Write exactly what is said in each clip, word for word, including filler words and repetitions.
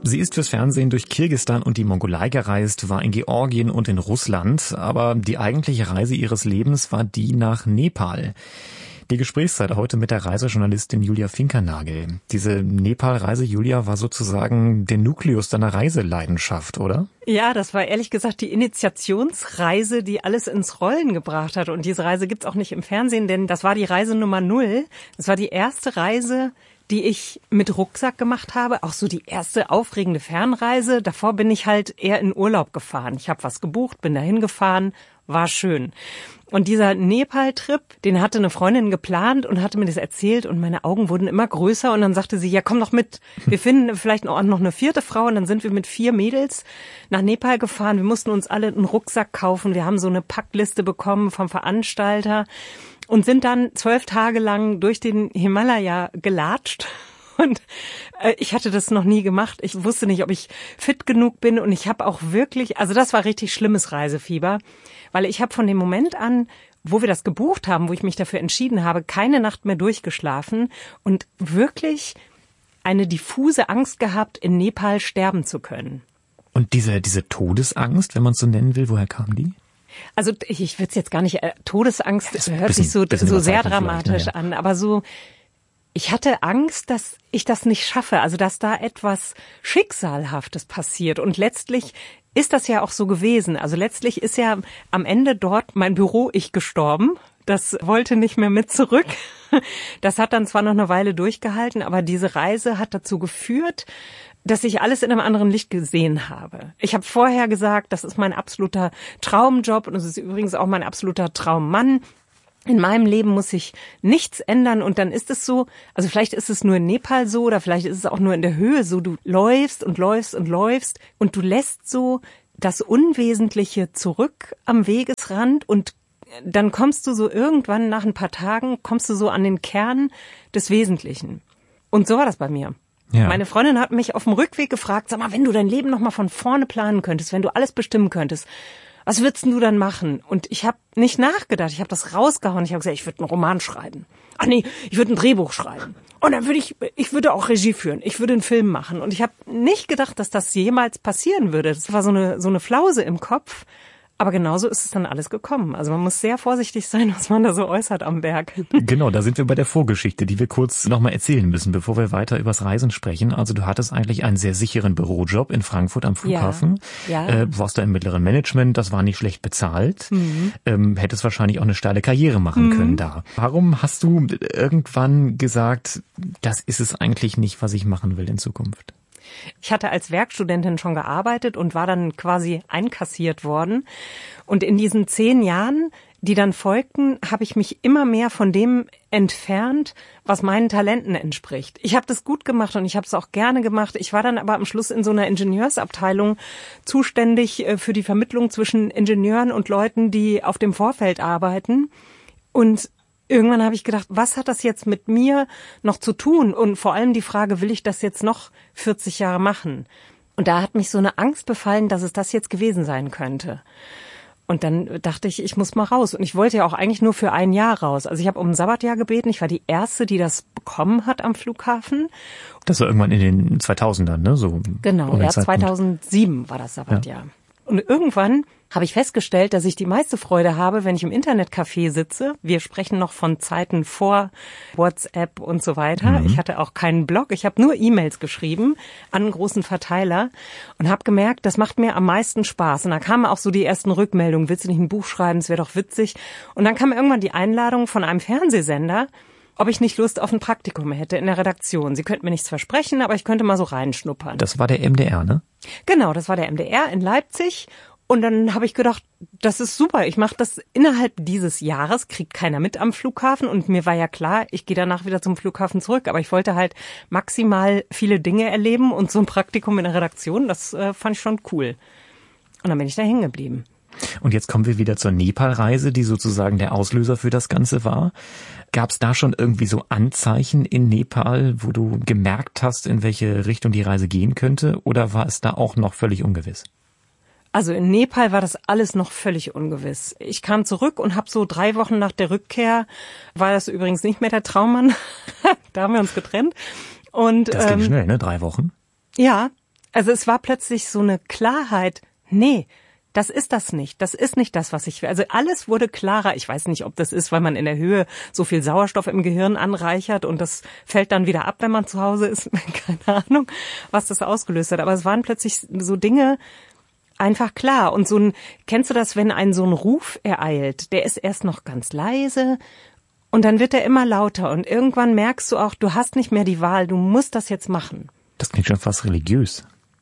Sie ist fürs Fernsehen durch Kirgisistan und die Mongolei gereist, war in Georgien und in Russland, aber die eigentliche Reise ihres Lebens war die nach Nepal. Die Gesprächszeit heute mit der Reisejournalistin Julia Finkernagel. Diese Nepal-Reise, Julia, war sozusagen der Nukleus deiner Reiseleidenschaft, oder? Ja, das war ehrlich gesagt die Initiationsreise, die alles ins Rollen gebracht hat. Und diese Reise gibt's auch nicht im Fernsehen, denn das war die Reise Nummer null. Das war die erste Reise, die ich mit Rucksack gemacht habe, auch so die erste aufregende Fernreise. Davor bin ich halt eher in Urlaub gefahren. Ich habe was gebucht, bin dahin gefahren, war schön. Und dieser Nepal-Trip, den hatte eine Freundin geplant und hatte mir das erzählt und meine Augen wurden immer größer und dann sagte sie, ja komm doch mit, wir finden vielleicht auch noch eine vierte Frau und dann sind wir mit vier Mädels nach Nepal gefahren. Wir mussten uns alle einen Rucksack kaufen, wir haben so eine Packliste bekommen vom Veranstalter und sind dann zwölf Tage lang durch den Himalaya gelatscht. Und äh, ich hatte das noch nie gemacht. Ich wusste nicht, ob ich fit genug bin. Und ich habe auch wirklich, also das war richtig schlimmes Reisefieber, weil ich habe von dem Moment an, wo wir das gebucht haben, wo ich mich dafür entschieden habe, keine Nacht mehr durchgeschlafen und wirklich eine diffuse Angst gehabt, in Nepal sterben zu können. Und diese, diese Todesangst, wenn man es so nennen will, woher kam die? Also ich, ich würde es jetzt gar nicht, äh, Todesangst ja, hört bisschen, sich so, so sehr dramatisch ja, ja. an, aber so, ich hatte Angst, dass ich das nicht schaffe, also dass da etwas Schicksalhaftes passiert. Und letztlich ist das ja auch so gewesen. Also letztlich ist ja am Ende dort mein Büro-Ich gestorben. Das wollte nicht mehr mit zurück. Das hat dann zwar noch eine Weile durchgehalten, aber diese Reise hat dazu geführt, dass ich alles in einem anderen Licht gesehen habe. Ich habe vorher gesagt, das ist mein absoluter Traumjob und es ist übrigens auch mein absoluter Traummann. In meinem Leben muss sich nichts ändern und dann ist es so, also vielleicht ist es nur in Nepal so oder vielleicht ist es auch nur in der Höhe so, du läufst und läufst und läufst und du lässt so das Unwesentliche zurück am Wegesrand und dann kommst du so irgendwann nach ein paar Tagen, kommst du so an den Kern des Wesentlichen. Und so war das bei mir. Ja. Meine Freundin hat mich auf dem Rückweg gefragt, sag mal, wenn du dein Leben nochmal von vorne planen könntest, wenn du alles bestimmen könntest, was würdest du dann machen? Und ich habe nicht nachgedacht, ich habe das rausgehauen. Ich habe gesagt, ich würde einen Roman schreiben. Ach nee, ich würde ein Drehbuch schreiben. Und dann würde ich, ich würde auch Regie führen. Ich würde einen Film machen. Und ich habe nicht gedacht, dass das jemals passieren würde. Das war so eine so eine Flause im Kopf. Aber genauso ist es dann alles gekommen. Also man muss sehr vorsichtig sein, was man da so äußert am Berg. Genau, da sind wir bei der Vorgeschichte, die wir kurz nochmal erzählen müssen, bevor wir weiter übers Reisen sprechen. Also du hattest eigentlich einen sehr sicheren Bürojob in Frankfurt am Flughafen. Ja, ja. Äh, warst da im mittleren Management, das war nicht schlecht bezahlt. Mhm. Ähm, hättest wahrscheinlich auch eine steile Karriere machen mhm. können da. Warum hast du irgendwann gesagt, das ist es eigentlich nicht, was ich machen will in Zukunft? Ich hatte als Werkstudentin schon gearbeitet und war dann quasi einkassiert worden. Und in diesen zehn Jahren, die dann folgten, habe ich mich immer mehr von dem entfernt, was meinen Talenten entspricht. Ich habe das gut gemacht und ich habe es auch gerne gemacht. Ich war dann aber am Schluss in so einer Ingenieursabteilung zuständig für die Vermittlung zwischen Ingenieuren und Leuten, die auf dem Vorfeld arbeiten. Und irgendwann habe ich gedacht, was hat das jetzt mit mir noch zu tun? Und vor allem die Frage, will ich das jetzt noch vierzig Jahre machen? Und da hat mich so eine Angst befallen, dass es das jetzt gewesen sein könnte. Und dann dachte ich, ich muss mal raus. Und ich wollte ja auch eigentlich nur für ein Jahr raus. Also ich habe um ein Sabbatjahr gebeten. Ich war die Erste, die das bekommen hat am Flughafen. Das war irgendwann in den zweitausendern, ne? So genau, ja, zweitausendsieben war das Sabbatjahr. Ja. Und irgendwann habe ich festgestellt, dass ich die meiste Freude habe, wenn ich im Internetcafé sitze. Wir sprechen noch von Zeiten vor WhatsApp und so weiter. Mhm. Ich hatte auch keinen Blog. Ich habe nur E-Mails geschrieben an einen großen Verteiler und habe gemerkt, das macht mir am meisten Spaß. Und da kamen auch so die ersten Rückmeldungen. Willst du nicht ein Buch schreiben? Das wäre doch witzig. Und dann kam irgendwann die Einladung von einem Fernsehsender, ob ich nicht Lust auf ein Praktikum hätte in der Redaktion. Sie könnten mir nichts versprechen, aber ich könnte mal so reinschnuppern. Das war der M D R, ne? Genau, das war der M D R in Leipzig. Und dann habe ich gedacht, das ist super, ich mache das innerhalb dieses Jahres, kriegt keiner mit am Flughafen. Und mir war ja klar, ich gehe danach wieder zum Flughafen zurück. Aber ich wollte halt maximal viele Dinge erleben und so ein Praktikum in der Redaktion, das äh, fand ich schon cool. Und dann bin ich da hängen geblieben. Und jetzt kommen wir wieder zur Nepal-Reise, die sozusagen der Auslöser für das Ganze war. Gab es da schon irgendwie so Anzeichen in Nepal, wo du gemerkt hast, in welche Richtung die Reise gehen könnte? Oder war es da auch noch völlig ungewiss? Also in Nepal war das alles noch völlig ungewiss. Ich kam zurück und habe so drei Wochen nach der Rückkehr, war das übrigens nicht mehr der Traummann, da haben wir uns getrennt. Und das ging ähm, schnell, ne? Drei Wochen? Ja, Also es war plötzlich so eine Klarheit, nee, das ist das nicht. Das ist nicht das, was ich will. Also alles wurde klarer. Ich weiß nicht, ob das ist, weil man in der Höhe so viel Sauerstoff im Gehirn anreichert und das fällt dann wieder ab, wenn man zu Hause ist. Keine Ahnung, was das ausgelöst hat. Aber es waren plötzlich so Dinge einfach klar. Und so ein, kennst du das, wenn einen so ein Ruf ereilt? Der ist erst noch ganz leise und dann wird er immer lauter. Und irgendwann merkst du auch, du hast nicht mehr die Wahl. Du musst das jetzt machen. Das klingt schon fast religiös.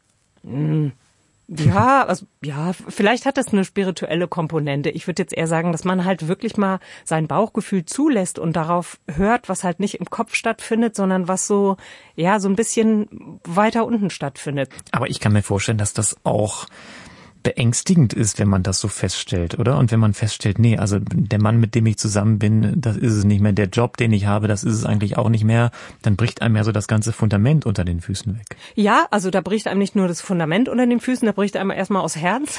Mm. Ja, also, ja, vielleicht hat das eine spirituelle Komponente. Ich würde jetzt eher sagen, dass man halt wirklich mal sein Bauchgefühl zulässt und darauf hört, was halt nicht im Kopf stattfindet, sondern was so, ja, so ein bisschen weiter unten stattfindet. Aber ich kann mir vorstellen, dass das auch beängstigend ist, wenn man das so feststellt, oder? Und wenn man feststellt, nee, also der Mann, mit dem ich zusammen bin, das ist es nicht mehr. Der Job, den ich habe, das ist es eigentlich auch nicht mehr. Dann bricht einem ja so das ganze Fundament unter den Füßen weg. Ja, also da bricht einem nicht nur das Fundament unter den Füßen, da bricht einem erstmal aus Herz.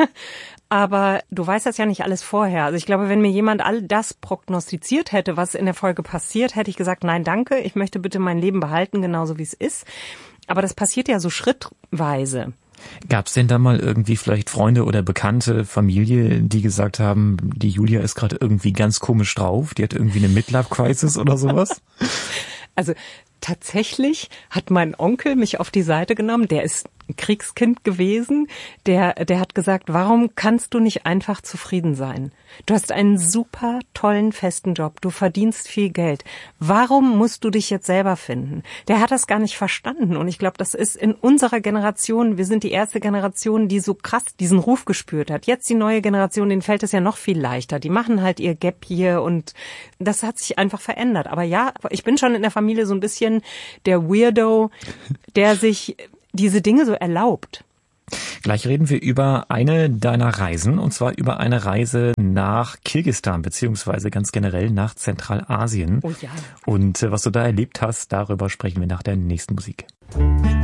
Aber du weißt das ja nicht alles vorher. Also ich glaube, wenn mir jemand all das prognostiziert hätte, was in der Folge passiert, hätte ich gesagt, nein, danke, ich möchte bitte mein Leben behalten, genauso wie es ist. Aber das passiert ja so schrittweise. Gab es denn da mal irgendwie vielleicht Freunde oder Bekannte, Familie, die gesagt haben, die Julia ist gerade irgendwie ganz komisch drauf, die hat irgendwie eine Midlife-Crisis oder sowas? Also tatsächlich hat mein Onkel mich auf die Seite genommen, der ist ein Kriegskind gewesen, der der hat gesagt, warum kannst du nicht einfach zufrieden sein? Du hast einen super tollen festen Job, du verdienst viel Geld. Warum musst du dich jetzt selber finden? Der hat das gar nicht verstanden und ich glaube, das ist in unserer Generation, wir sind die erste Generation, die so krass diesen Ruf gespürt hat. Jetzt die neue Generation, denen fällt es ja noch viel leichter. Die machen halt ihr Gap hier und das hat sich einfach verändert. Aber ja, ich bin schon in der Familie so ein bisschen der Weirdo, der sich diese Dinge so erlaubt. Gleich reden wir über eine deiner Reisen, und zwar über eine Reise nach Kirgisistan, beziehungsweise ganz generell nach Zentralasien. Oh ja. Und was du da erlebt hast, darüber sprechen wir nach der nächsten Musik.